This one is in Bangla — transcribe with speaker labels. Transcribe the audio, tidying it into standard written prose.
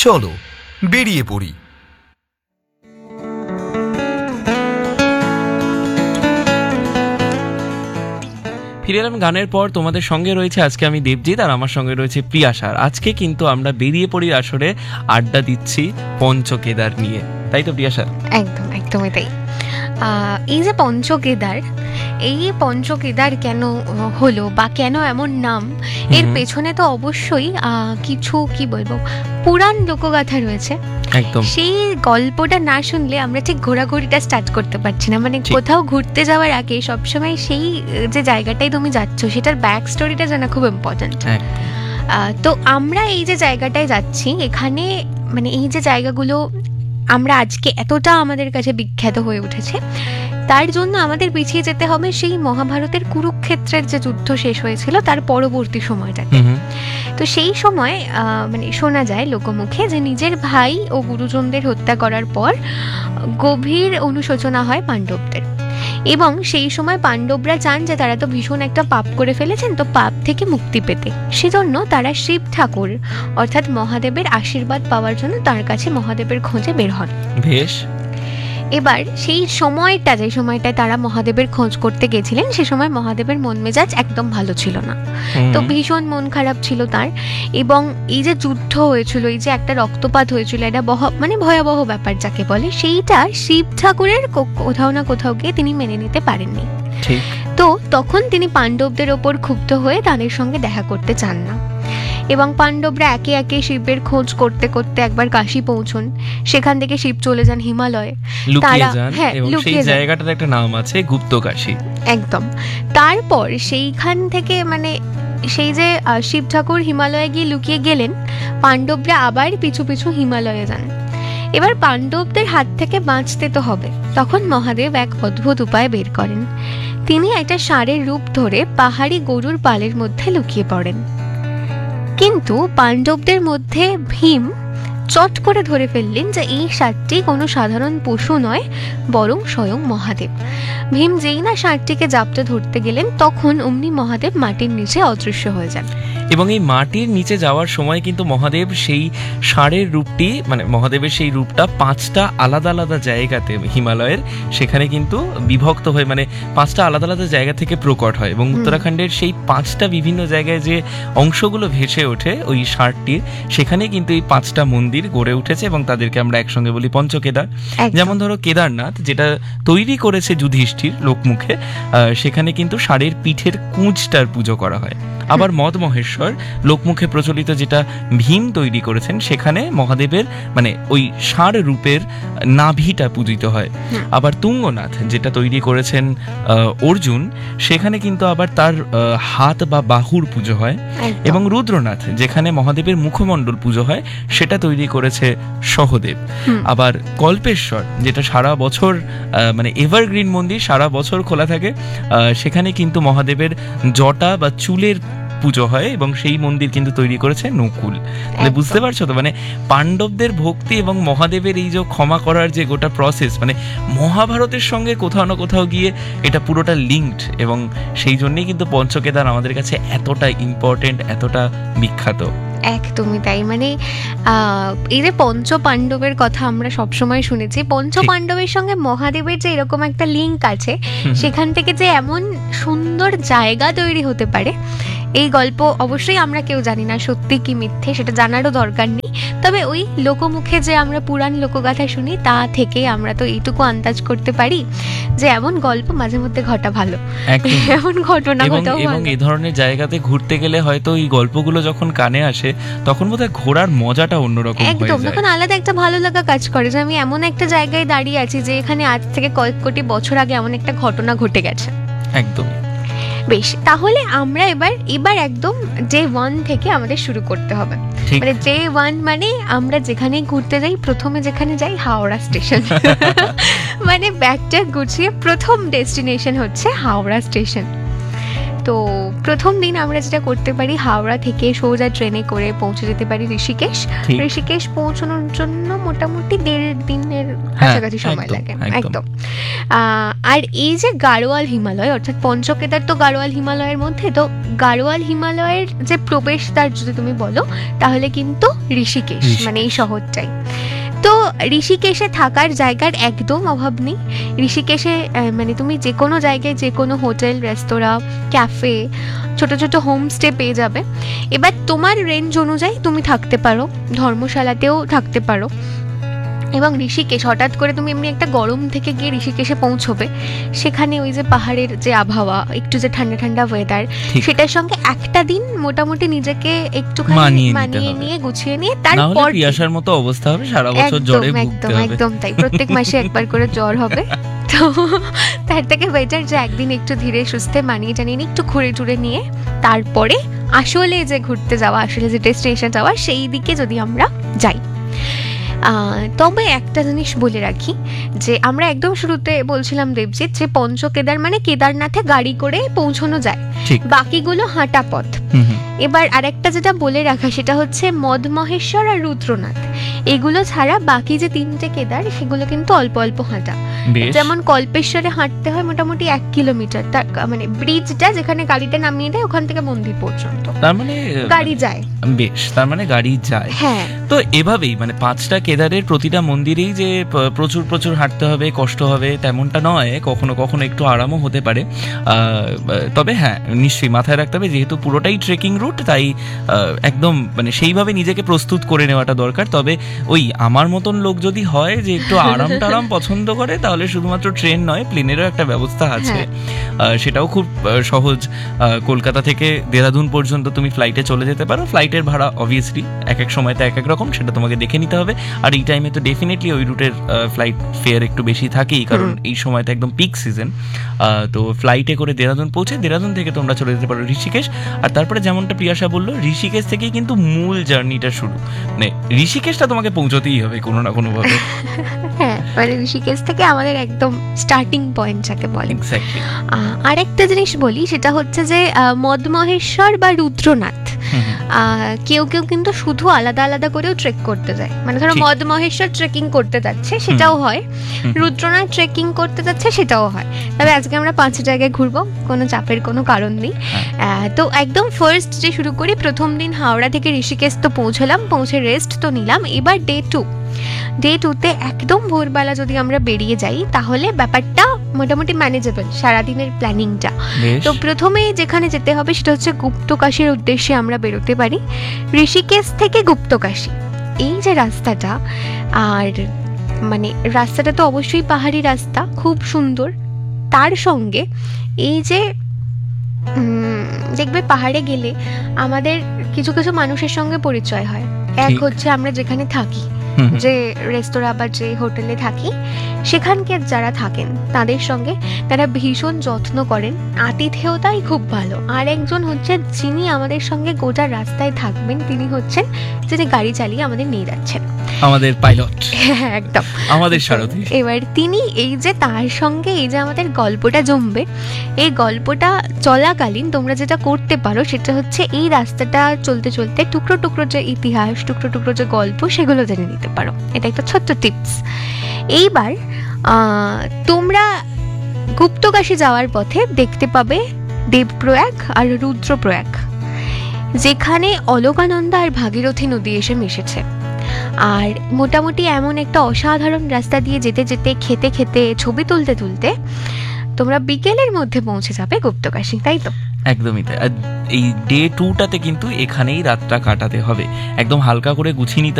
Speaker 1: চলো বেরিয়ে পড়ি।
Speaker 2: ফিরে এলাম গানের পর। তোমাদের সঙ্গে রয়েছে আজকে আমি দেবজিৎ, আর আমার সঙ্গে রয়েছে প্রিয়াসার। আজকে কিন্তু আমরা বেরিয়ে পড়ি আসরে আড্ডা দিচ্ছি পঞ্চকেদার নিয়ে, তাই তো প্রিয়াসার?
Speaker 3: একদম একদমই তাই। এই যে পঞ্চকেদার, এই পঞ্চকেদার কেন হলো বা কেন এমন নাম, এর পেছনে তো অবশ্যই কিছু কি বলবো পুরাণ লোকগাথা রয়েছে।
Speaker 2: একদম।
Speaker 3: সেই গল্পটা না শুনলে আমরা ঠিক ঘোরাঘুরিটা স্টার্ট করতে পারছি না। মানে কোথাও ঘুরতে যাওয়ার আগে সবসময় সেই যে জায়গাটাই তুমি যাচ্ছ সেটার ব্যাক স্টোরিটা জানা খুব ইম্পর্টেন্ট। তো আমরা এই যে জায়গাটায় যাচ্ছি, এখানে মানে এই যে জায়গাগুলো আমরা আজকে এতটা আমাদের কাছে বিখ্যাত হয়ে উঠেছে, তার জন্য আমাদের পিছিয়ে যেতে হবে সেই মহাভারতের কুরুক্ষেত্রের যে যুদ্ধ শেষ হয়েছিল তার পরবর্তী সময়টাতে। তো সেই সময় মানে শোনা যায় লোকমুখে যে নিজের ভাই ও গুরুজনদের হত্যা করার পর গভীর অনুশোচনা হয় পাণ্ডবদের, এবং সেই সময় পাণ্ডবরা চান যে তারা তো ভীষণ একটা পাপ করে ফেলেছেন, তো পাপ থেকে মুক্তি পেতে সেজন্য তারা শিব ঠাকুর অর্থাৎ মহাদেবের আশীর্বাদ পাওয়ার জন্য তার কাছে মহাদেবের খোঁজে বের হন।
Speaker 2: বেশ।
Speaker 3: এবার সেই সময়টা, যে সময়টায় তারা মহাদেবের খোঁজ করতে গেছিলেন, সে সময় মহাদেবের মন মেজাজ একদম ভালো ছিল না। তো ভীষণ মন খারাপ ছিল তার, এবং এই যে যুদ্ধ হয়েছিল, এই যে একটা রক্তপাত হয়েছিল, এটা মানে ভয়াবহ ব্যাপার যাকে বলে, সেইটা শিব ঠাকুরের কোথাও না কোথাও গিয়ে তিনি মেনে নিতে পারেননি। তো তখন তিনি পাণ্ডবদের ওপর ক্ষুব্ধ হয়ে তাদের সঙ্গে দেখা করতে চান না, এবং পাণ্ডবরা একে একে শিবের খোঁজ করতে করতে একবার কাশী পৌঁছন। সেখান থেকে শিব চলে যান হিমালয়ে,
Speaker 2: সেই জায়গাটার একটা নাম আছে গুপ্তকাশী।
Speaker 3: একদম। তারপর সেইখান থেকে মানে সেই যে শিব ঠাকুর হিমালয়ে গিয়ে লুকিয়ে গেলেন, পাণ্ডবরা আবার পিছু পিছু হিমালয়ে যান। এবার পাণ্ডবদের হাত থেকে বাঁচতে তো হবে, তখন মহাদেব এক অদ্ভুত উপায় বের করেন। তিনি একটা ষাঁড়ের রূপ ধরে পাহাড়ি গরুর পালের মধ্যে লুকিয়ে পড়েন, কিন্তু পাণ্ডবদের মধ্যে ভীম চট করে ধরে ফেললেন যে এই ষাঁড়টি কোনো সাধারণ পশু নয়, বরং স্বয়ং মহাদেব। ভীম যেই না ষাঁড়টিকে জাপটে ধরতে গেলেন, তখন অমনি মহাদেব মাটির নিচে অদৃশ্য হয়ে যান।
Speaker 2: এবং এই মাটির নিচে যাওয়ার সময় কিন্তু মহাদেব সেই ষাঁড়ের রূপটি, মানে মহাদেবের সেই রূপটা 5টা আলাদা আলাদা জায়গাতে হিমালয়ের সেখানে কিন্তু বিভক্ত হয়ে, মানে 5টা আলাদা আলাদা জায়গা থেকে প্রকট হয়, এবং উত্তরাখণ্ডের সেই 5টা বিভিন্ন জায়গায় যে অংশগুলো ভেসে ওঠে ওই ষাঁড়টির, সেখানে কিন্তু এই 5টা মন্দির গড়ে উঠেছে, এবং তাদেরকে আমরা একসঙ্গে বলি পঞ্চকেদার। যেমন ধরো কেদারনাথ, যেটা তৈরি করেছে যুধিষ্ঠির লোকমুখে, সেখানে কিন্তু ষাঁড়ের পিঠের কুঁচটার পুজো করা হয়। আবার মদমহেশ্বর লোকমুখে প্রচলিত, যেটা ভীম তৈরি করেছেন, সেখানে মহাদেবের মানে ওই ষাঁড় রূপের নাভিটা পূজিত হয়। আবার তুঙ্গনাথ, যেটা তৈরি করেছেন অর্জুন, সেখানে কিন্তু আবার তার হাত বা বাহুর পুজো হয়। এবং রুদ্রনাথ, যেখানে মহাদেবের মুখমণ্ডল পুজো হয়, সেটা তৈরি করেছে সহদেব। আবার কল্পেশ্বর, যেটা সারা বছর মানে এভারগ্রিন মন্দির, সারা বছর খোলা থাকে, সেখানে কিন্তু মহাদেবের জটা বা চুলের পুজো হয়, এবং সেই মন্দির কিন্তু তৈরি করেছে নকুল। বুঝতে পারছো তো, মানে পাণ্ডবদের ভক্তি এবং মহাদেবের এই যে ক্ষমা করার যে গোটা প্রসেস, মানে মহাভারতের সঙ্গে কোথাও না কোথাও গিয়ে এটা পুরোটা লিঙ্কড, এবং সেই জন্যই কিন্তু পঞ্চকেদার আমাদের কাছে এতটা ইম্পর্টেন্ট, এতটা বিখ্যাত।
Speaker 3: একদমই তাই। মানে এই যে পঞ্চ পাণ্ডবের কথা আমরা সবসময় শুনেছি, পঞ্চ পাণ্ডবের সঙ্গে মহাদেবের যে এরকম একটা লিঙ্ক আছে, সেখান থেকে যে এমন সুন্দর জায়গা তৈরি হতে পারে, এই গল্প অবশ্যই আমরা কেউ জানি না সত্যি কি মিথ্যে, সেটা জানারও দরকার নেই। তবে ওই লোকমুখে যে আমরা পুরাণ লোকগাথা শুনি, তা থেকে আমরা তো এইটুকু আন্দাজ করতে পারি যে এমন গল্প মাঝে মধ্যে ঘটা ভালো, এমন ঘটনা ঘটাও ভালো।
Speaker 2: এবং এই ধরনের জায়গাতে ঘুরতে গেলে হয়তো এই গল্পগুলো যখন কানে আসে, তখন বোধহয় ঘোরার মজাটা অন্যরকম হয়ে যায়।
Speaker 3: একদম, তখন আলাদা একটা ভালো লাগা কাজ করে যে আমি এমন একটা জায়গায় দাঁড়িয়ে আছি যে এখানে আজ থেকে কয়েক কোটি বছর আগে এমন একটা ঘটনা ঘটে গেছে।
Speaker 2: একদম।
Speaker 3: বেশ, তাহলে আমরা এবার একদম ডে 1 থেকে আমাদের শুরু করতে হবে। মানে ডে 1 মানে আমরা যেখানে ঘুরতে যাই, প্রথমে যেখানে যাই হাওড়া স্টেশন। মানে ব্যাগটা গুছিয়ে প্রথম ডেস্টিনেশন হচ্ছে হাওড়া স্টেশন। তো প্রথম দিন আমরা যেটা করতে পারি, হাওড়া থেকে সোজা ট্রেনে করে পৌঁছে যেতে পারি ঋষিকেশ।
Speaker 2: ঠিক।
Speaker 3: ঋষিকেশ পৌঁছানোর জন্য মোটামুটি 1.5 দিনের কাছাকাছি সময়
Speaker 2: একদম,
Speaker 3: লাগে।
Speaker 2: একদম।
Speaker 3: একদম। আর এই যে গাড়োয়াল হিমালয়, অর্থাৎ পঞ্চকেদার তো গাড়োয়াল হিমালয়ের মধ্যে, তো গাড়োয়াল হিমালয়ের যে প্রবেশদ্বার যদি তুমি বলো, তাহলে কিন্তু ঋষিকেশ, মানে এই শহরটাই। তো ঋষিকেশে থাকার জায়গার একদম অভাব নেই। ঋষিকেশে মানে তুমি যে কোনো জায়গায়, যে কোনো হোটেল, রেস্তোরাঁ, ক্যাফে, ছোট ছোট হোমস্টে পেয়ে যাবে। এবার তোমার রেঞ্জ অনুযায়ী তুমি থাকতে পারো, ধর্মশালাতেও থাকতে পারো। এবং ঋষিকেশ, হঠাৎ করে তুমি এমনি একটা গরম থেকে গিয়ে ঋষিকেশে পৌঁছবে, সেখানে ওই যে পাহাড়ের যে আবহাওয়া, একটু যে ঠান্ডা ঠান্ডা ওয়েদার,
Speaker 2: ঠিক।
Speaker 3: সেটার সঙ্গে একটা দিন মোটামুটি নিজেকে একটুখানি
Speaker 2: মানিয়ে নিতে
Speaker 3: মানিয়ে
Speaker 2: হবে।
Speaker 3: নিয়ে গুছিয়ে নিয়ে
Speaker 2: না হলে
Speaker 3: তারপর
Speaker 2: পিয়াসার মতো অবস্থা হবে, সারা বছর জ্বরে ভুগতে
Speaker 3: একদম
Speaker 2: হবে।
Speaker 3: একদম তাই, প্রত্যেক মাসে একবার করে জ্বর হবে। তো তার থেকে বেটার যে একদিন একটু ধীরে সুস্থে মানিয়ে টানিয়ে নিয়ে একটু ঘুরে টুরে নিয়ে তারপরে আসলে যে ঘুরতে যাওয়া, আসলে যে ডেস্টিনেশন যাওয়া, সেই দিকে যদি আমরা যাই। তবে একটা জিনিস বলে রাখি, যে আমরা একদম শুরুতে বলছিলাম দেবজিৎ, যে পঞ্চকেদার মানে কেদারনাথে গাড়ি করে পৌঁছানো যায়,
Speaker 2: ঠিক।
Speaker 3: বাকিগুলো হাঁটা পথ।
Speaker 2: হুম হুম।
Speaker 3: এবার আরেকটা যেটা বলে রাখা, সেটা হচ্ছে মদমহেশ্বর আর রুদ্রনাথ, এগুলো ছাড়া বাকি যে 3টে কেদার, সেগুলো কিন্তু অল্প অল্প হাঁটা।
Speaker 2: বেশ।
Speaker 3: যেমন কল্পেশ্বরে হাঁটতে হয় মোটামুটি 1 কিলোমিটার, তার মানে ব্রিজটা যেখানে গাড়িটা নামিয়ে দেয় ওখান থেকে মন্দির পর্যন্ত
Speaker 2: তার মানে
Speaker 3: গাড়ি যায়।
Speaker 2: বেশ, তার মানে গাড়ি যায়।
Speaker 3: হ্যাঁ,
Speaker 2: তো এভাবেই মানে 5টা কেদারের প্রতিটা মন্দিরেই যে প্রচুর প্রচুর হাঁটতে হবে, কষ্ট হবে তেমনটা নয়, কখনো কখনো একটু আরামও হতে পারে। তবে হ্যাঁ, নিশ্চয়ই মাথায় রাখতে হবে, যেহেতু পুরোটাই ট্রেকিং রুট, তাই একদম মানে সেইভাবে নিজেকে প্রস্তুত করে নেওয়াটা দরকার। তবে ওই আমার মতন লোক যদি হয় যে একটু আরাম টারাম পছন্দ করে, তাহলে শুধুমাত্র ট্রেন নয়, প্লেনেরও একটা ব্যবস্থা আছে। সেটাও খুব সহজ। কলকাতা থেকে দেরাদুন পর্যন্ত তুমি ফ্লাইটে চলে যেতে পারো। ফ্লাইটের ভাড়া অবভিয়াসলি এক এক সময়তে এক এক রকম, সেটা তোমাকে দেখে নিতে হবে। আর এই টাইমে তো ডেফিনেটলি ওই রুটের ফ্লাইট ফেয়ার একটু বেশি থাকেই, কারণ এই সময়তে একদম পিক সিজন। তো ফ্লাইটে করে দেরাদুন পৌঁছে, দেরাদুন থেকে তোমরা চলে যেতে পারো ঋষিকেশ। আর তারপরে যেমনটা প্রিয়াশা বললো, ঋষিকেশ থেকেই কিন্তু মূল জার্নিটা শুরু। মানে ঋষিকেশটা তোমাকে পৌঁছতেই হবে কোনো না কোনো ভাবে।
Speaker 3: হ্যাঁ, মানে ঋষিকেশ থেকে আমাদের একদম স্টার্টিং পয়েন্ট যাকে বলে।
Speaker 2: এক্স্যাক্টলি।
Speaker 3: আরেকটা জিনিস বলি, সেটা হচ্ছে যে মদমহেশ্বর বা রুদ্রনাথ, কেউ কেউ কিন্তু শুধু আলাদা আলাদা করেও ট্রেক করতে যায়। মানে ধরো
Speaker 2: ঠিক।
Speaker 3: মদমহেশ্বর ট্রেকিং করতে যাচ্ছে, সেটাও হয়। রুদ্রনাথ ট্রেকিং করতে যাচ্ছে, সেটাও হয়। তবে আজকে আমরা 5 জায়গায় ঘুরবো, কোনো চাপের কোনো কারণ নেই। তো একদম ফার্স্ট যে শুরু করি, প্রথম দিন হাওড়া থেকে ঋষিকেশ তো পৌঁছলাম, পৌঁছে রেস্ট তো নিলাম। এবার ডে 2তে একদম ভোরবেলা যদি আমরা বেরিয়ে যাই, তাহলে ব্যাপারটা মোটামুটি ম্যানেজেবল, সারাদিনের প্ল্যানিংটা।
Speaker 2: বেশ।
Speaker 3: তো প্রথমে যেখানে যেতে হবে সেটা হচ্ছে গুপ্তকাশীর উদ্দেশ্যে আমরা বেরোতে পারি। ঋষিকেশ থেকে গুপ্তকাশী, এই যে রাস্তাটা, আর মানে রাস্তাটা তো অবশ্যই পাহাড়ি রাস্তা, খুব সুন্দর। তার সঙ্গে এই যে দেখবে পাহাড়ে গেলে আমাদের কিছু কিছু মানুষের সঙ্গে পরিচয় হয়। এক
Speaker 2: ঠিক।
Speaker 3: হচ্ছে আমরা যেখানে থাকি,
Speaker 2: হুম হুম।
Speaker 3: যে রেস্তোরাঁ বা যে হোটেলে থাকি, সেখানকার যারা থাকেন তাদের সঙ্গে তারা ভীষণ যত্ন করেন, আতিথেয়তাই খুব ভালো। আর একজন হচ্ছে যিনি আমাদের সঙ্গে গোটা রাস্তায় থাকবেন, তিনি হচ্ছেন যিনি গাড়ি চালিয়ে আমাদের নিয়ে যাচ্ছেন,
Speaker 2: আমাদের পাইলট,
Speaker 3: হ্যাঁ একদম
Speaker 2: আমাদের সারথি।
Speaker 3: এবার তিনি এই যে তার সঙ্গে এই যে আমাদের গল্পটা জমবে, এই গল্পটা চলাকালীন তোমরা যেটা করতে পারো সেটা হচ্ছে এই রাস্তাটা চলতে চলতে টুকরো টুকরো যে ইতিহাস, টুকরো টুকরো যে গল্প, সেগুলো জেনে নিতে পারো। এটা একটা ছোট্ট টিপস। এইবার তোমরা গুপ্তকাশী যাওয়ার পথে দেখতে পাবে দেবপ্রয়াগ আর রুদ্রপ্রয়াগ, যেখানে অলকানন্দা আর ভাগীরথী নদী এসে মিশেছে। আর মোটামুটি এমন একটা অসাধারণ রাস্তা দিয়ে যেতে যেতে, খেতে খেতে, ছবি তুলতে তুলতে তোমরা বিকেলের মধ্যে পৌঁছে যাবে গুপ্তকাশী, তাই তো?
Speaker 2: একদমই তাই। আর এই ডে 2টাতে কিন্তু এখানেই রাতটা কাটাতে হবে, একদম হালকা করে গুছিয়ে নিতে